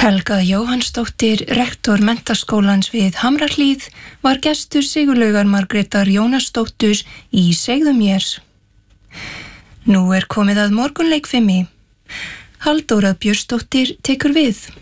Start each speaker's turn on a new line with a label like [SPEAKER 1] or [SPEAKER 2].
[SPEAKER 1] Helga Jóhannsdóttir, rektor Menntaskólans við Hamrahlíð, var gestur Sigurlaugar Margrétar Jónasdóttur í Segðu mér. Nú komið að morgunleikfimi. Halldóra Björnsdóttir tekur við.